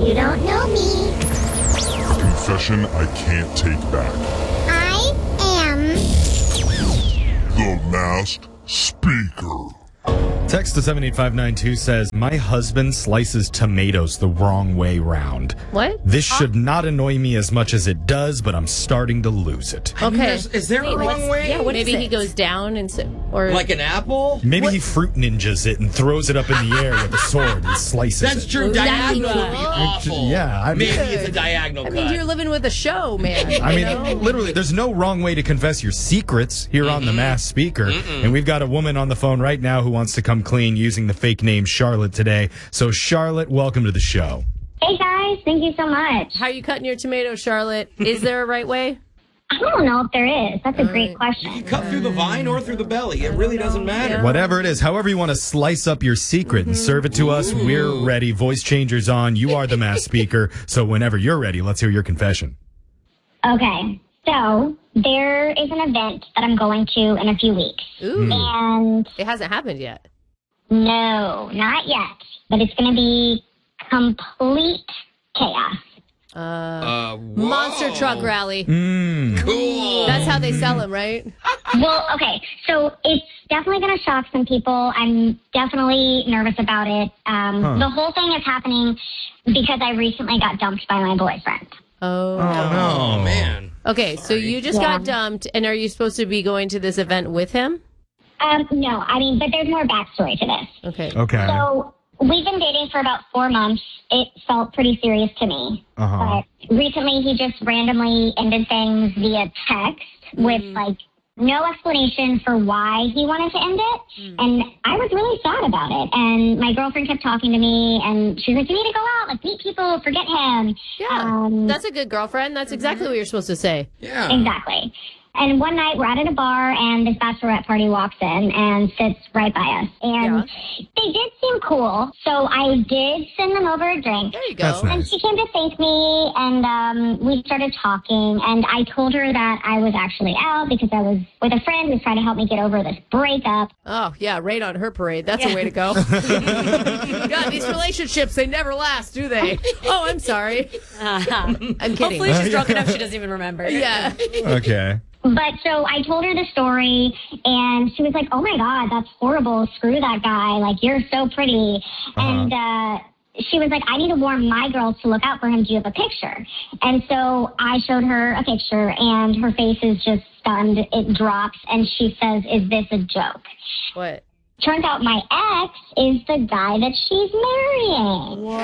You don't know me. Confession I can't take back. I am The Masked Speaker. Text to 78592 says, my husband slices tomatoes the wrong way round. What? This should not annoy me as much as it does, but I'm starting to lose it. Okay. Is there a wrong way? Yeah, maybe he goes down and or Like an apple? Maybe he fruit ninjas it and throws it up in the air with a sword and slices That's it. true. Diagonal would be awful. Yeah, I mean, Maybe it's a diagonal I cut. mean, you're living with a show, man. I mean, literally, there's no wrong way to confess your secrets here on the Masked Speaker. And we've got a woman on the phone right now who wants to come clean using the fake name Charlotte today. So, Charlotte, welcome to the show. Hey guys, thank you so much. How are you cutting your tomatoes, Charlotte? Is there a right way? I don't know if there is. That's a great You question. cut through the vine or through the belly. It really doesn't matter. Whatever it is, however you want to slice up your secret and serve it to us, we're ready. Voice changers on. You are the Masked Speaker. So whenever you're ready, let's hear your confession. Okay, so there is an event that I'm going to in a few weeks. Ooh. And It hasn't happened yet. no, not yet. But it's going to be complete chaos. Monster truck rally. Cool. That's how they sell them, right? Well, okay, so it's definitely going to shock some people. I'm definitely nervous about it. The whole thing is happening because I recently got dumped by my boyfriend. Oh. Oh, man. Okay, so you just got dumped, and are you supposed to be going to this event with him? No, I mean, but there's more backstory to this. Okay. Okay. So we've been dating for about 4 months. It felt pretty serious to me. Uh-huh. But recently he just randomly ended things via text with like no explanation for why he wanted to end it. And I was really sad about it. And my girlfriend kept talking to me and she's like, you need to go out, like meet people, forget him. Yeah, that's a good girlfriend. That's exactly what you're supposed to say. Yeah. Exactly. And one night we're out at a bar and this bachelorette party walks in and sits right by us. And they did seem cool. So I did send them over a drink. There you go. That's nice. And she came to thank me and we started talking. And I told her that I was actually out because I was with a friend who's trying to help me get over this breakup. Oh, yeah, right on her parade. That's a way to go. God, these relationships, they never last, do they? Oh, I'm sorry. I'm kidding. Hopefully she's drunk enough she doesn't even remember. Yeah. Okay. But so I told her the story and she was like, oh my God, that's horrible. Screw that guy. Like, you're so pretty. And she was like, I need to warn my girls to look out for him. Do you have a picture? And so I showed her a picture and her face is just stunned. It drops and she says, is this a joke? What? Turns out my ex is the guy that she's marrying.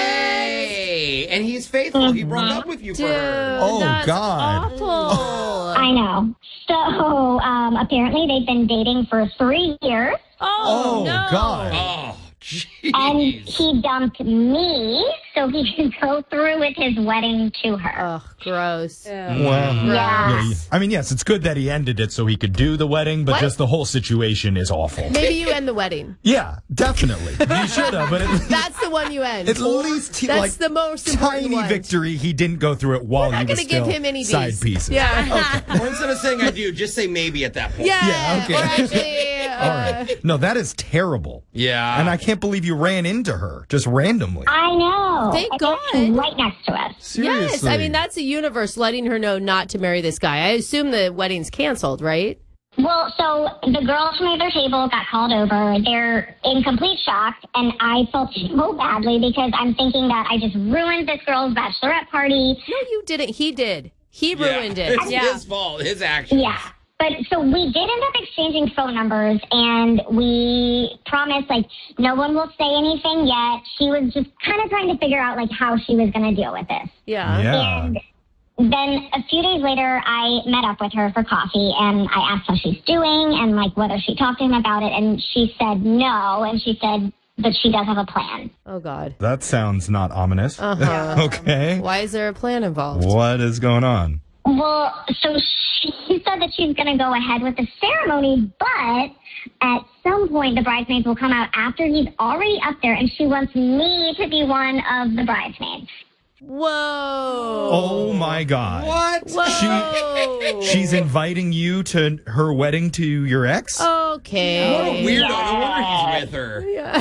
Hey. And he's faithful. He broke up with you for her. Oh, that's God. awful. I know. So apparently they've been dating for 3 years. Oh, no. God. Oh, And jeez. he dumped me so he can go through with his wedding to her. Oh, gross. Well, Yeah. I mean, yes, it's good that he ended it so he could do the wedding, but What? just the whole situation is awful. Maybe you end the wedding. Yeah, definitely. You should have, but That's the one you end. at least he, That's like, the most important tiny one. victory. He didn't go through it while We're he not was going to give still him any side D's. pieces. Yeah. Or instead of saying I do, just say maybe at that point. Yeah. okay. Or actually, All right. No, that is terrible. Yeah. And I can't believe you ran into her just randomly. I know. Thank And God. she's right next to us. Seriously. yes. I mean, that's the universe letting her know not to marry this guy. I assume the wedding's canceled, right? Well, so the girls from the other table got called over. They're in complete shock, and I felt so badly because I'm thinking that I just ruined this girl's bachelorette party. No, you didn't. He did. He ruined it. It's his fault. His actions. Yeah. But so we did end up exchanging phone numbers, and we promised, like, no one will say anything yet. She was just kind of trying to figure out, like, how she was going to deal with this. Yeah. Yeah. And then a few days later, I met up with her for coffee, and I asked how she's doing and, like, whether she talked to him about it, and she said no, and she said that she does have a plan. Oh, God. That sounds not ominous. Uh-huh. Okay. Why is there a plan involved? What is going on? Well, so she said that she's going to go ahead with the ceremony, but at some point the bridesmaids will come out after he's already up there, and she wants me to be one of the bridesmaids. Whoa. Oh, my God. What? Whoa. She's inviting you to her wedding to your ex? Okay. What a weirdo. No wonder he's with her. Yeah.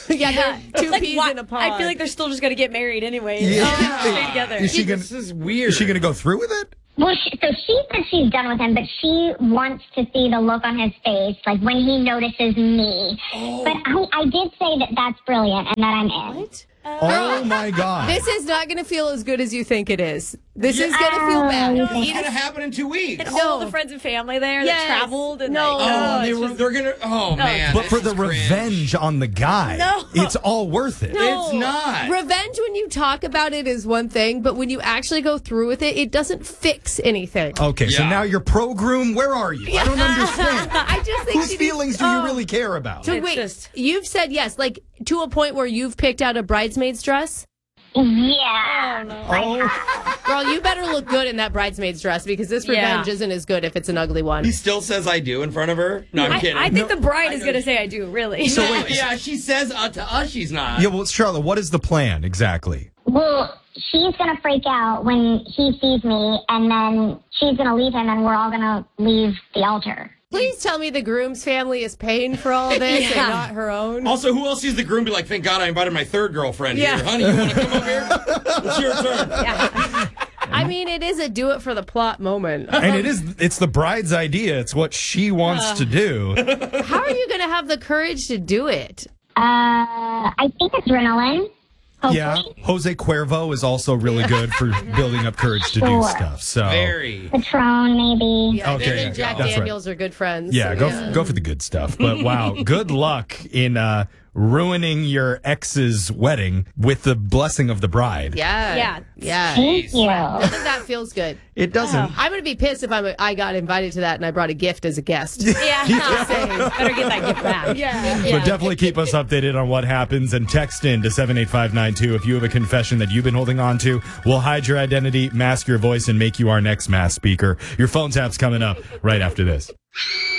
Yeah, they're two Like, peas why- in a pod. I feel like they're still just going to get married anyway. Yeah. Stay together. Is she gonna? This is weird. Is she gonna go through with it? Well, so she said she's done with him, but she wants to see the look on his face, like when he notices me. But I did say that that's brilliant and that I'm in. What? Oh my God! This is not going to feel as good as you think it is. This is going to feel bad. It's gonna happen in 2 weeks. And all the friends and family there Yes. that traveled. And No. They're gonna. Oh man. But this for the is cringe. revenge on the guy, No. it's all worth it. It's not. Revenge, when you talk about it, is one thing, but when you actually go through with it, it doesn't fix anything. Okay, so Yeah. now you're pro groom. Where are you? I don't understand. I just think Whose she feelings do you really care about? So It's wait, just- you've said yes, like to a point where you've picked out a bridesmaid's dress? Yeah. Oh, Girl, you better look good in that bridesmaid's dress because this revenge Yeah. isn't as good if it's an ugly one. He still says I do in front of her. No, I'm kidding. I think the bride is going to say I do, really. So No, wait. yeah, she says to us she's not. yeah. Well, Charlotte, what is the plan exactly? Well, she's going to freak out when he sees me, and then she's going to leave him, and we're all going to leave the altar. Please tell me the groom's family is paying for all this and not her own. Also, who else sees the groom be like, thank God I invited my third girlfriend Yeah. here. Honey, you want to come over here? It's your turn. I mean, it is a do it for the plot moment. And it's the bride's idea. It's what she wants to do. How are you going to have the courage to do it? I think adrenaline. Hopefully. Yeah, Jose Cuervo is also really good for building up courage to do Sure. stuff. So Very. Patron, maybe. Yeah, Okay, him yeah, and Jack that's right. Daniels are good friends. yeah, go for the good stuff. But wow, good luck in ruining your ex's wedding with the blessing of the bride. Yeah. Thank you. I think that feels good. It doesn't. I'm going to be pissed if I got invited to that and I brought a gift as a guest. Yeah. Better get that gift back. But definitely keep us updated on what happens and text in to 78592 if you have a confession that you've been holding on to. We'll hide your identity, mask your voice, and make you our next mass speaker. Your phone tap's coming up right after this.